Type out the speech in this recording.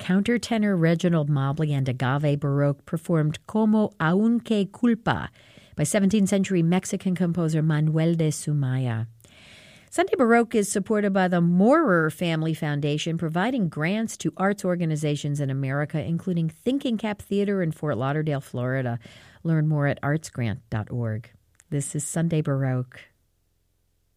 countertenor Reginald Mobley and Agave Baroque performed Como Aunque Culpa by 17th century Mexican composer Manuel de Sumaya. Sunday Baroque is supported by the Moorer Family Foundation, providing grants to arts organizations in America, including Thinking Cap Theater in Fort Lauderdale, Florida. Learn more at artsgrant.org. This is Sunday Baroque.